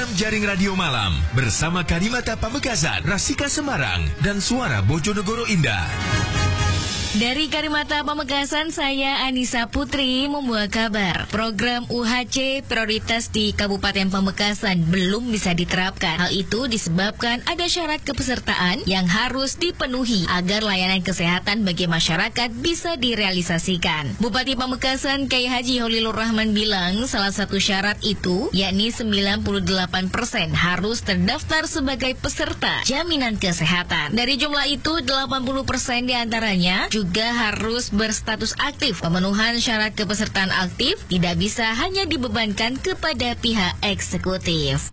program Jaring Radio Malam bersama Karimata Pamekasan, Rasika Semarang, dan Suara Bojonegoro Indah. Dari Karimata Pamekasan, saya Anissa Putri membawa kabar. Program UHC prioritas di Kabupaten Pamekasan belum bisa diterapkan. Hal itu disebabkan ada syarat kepesertaan yang harus dipenuhi agar layanan kesehatan bagi masyarakat bisa direalisasikan. Bupati Pamekasan Kyai Haji Holilur Rahman bilang salah satu syarat itu yakni 98% harus terdaftar sebagai peserta jaminan kesehatan. Dari jumlah itu 80% diantaranya juga harus berstatus aktif. Pemenuhan syarat kepesertaan aktif tidak bisa hanya dibebankan kepada pihak eksekutif.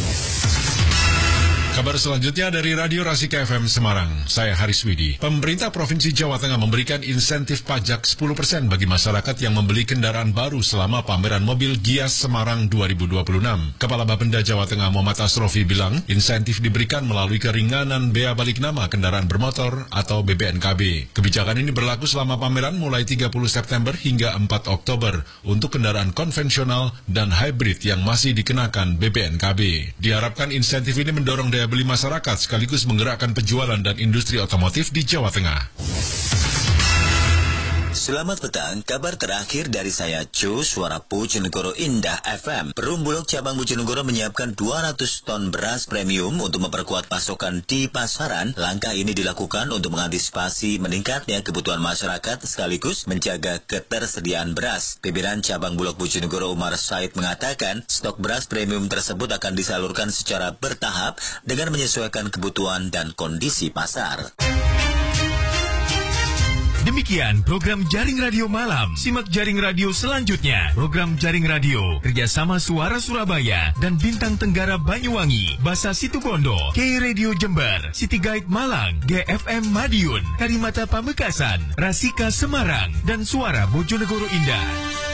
Kabar selanjutnya dari Radio Rasika FM Semarang, saya Haris Widi. Pemerintah Provinsi Jawa Tengah memberikan insentif pajak 10% bagi masyarakat yang membeli kendaraan baru selama pameran mobil Gias Semarang 2026. Kepala Bapenda Jawa Tengah Muhammad Asrofi bilang, insentif diberikan melalui keringanan bea balik nama kendaraan bermotor atau BBNKB. Kebijakan ini berlaku selama pameran mulai 30 September hingga 4 Oktober untuk kendaraan konvensional dan hybrid yang masih dikenakan BBNKB. Diharapkan insentif ini mendorong daya beli masyarakat sekaligus menggerakkan penjualan dan industri otomotif di Jawa Tengah. Selamat petang, kabar terakhir dari saya Jo, Suara Bojonegoro Indah FM. Perum Bulog Cabang Bojonegoro menyiapkan 200 ton beras premium untuk memperkuat pasokan di pasaran. Langkah ini dilakukan untuk mengantisipasi meningkatnya kebutuhan masyarakat sekaligus menjaga ketersediaan beras. Pimpinan Cabang Bulog Bojonegoro Umar Said mengatakan, stok beras premium tersebut akan disalurkan secara bertahap dengan menyesuaikan kebutuhan dan kondisi pasar. Demikian program Jaring Radio Malam. Simak Jaring Radio selanjutnya. Program Jaring Radio kerjasama Suara Surabaya dan Bintang Tenggara Banyuwangi, Basa Situbondo, K Radio Jember, City Guide Malang, GFM Madiun, Karimata Pamekasan, Rasika Semarang, dan Suara Bojonegoro Indah.